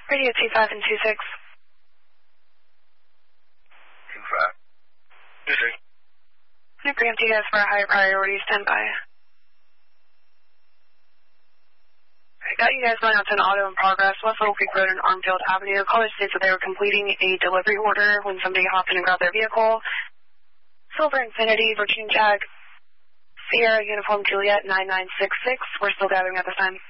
Radio 25 and 26. 25. 26. I'm going to preempt you guys for a higher priority. Stand by. I got you guys going out to an auto in progress, West Little Creek Road and Armfield Avenue. Caller states that they were completing a delivery order when somebody hopped in and grabbed their vehicle. Silver Infinity, Virginia Jag, Sierra Uniform Juliet 9966. We're still gathering at this time.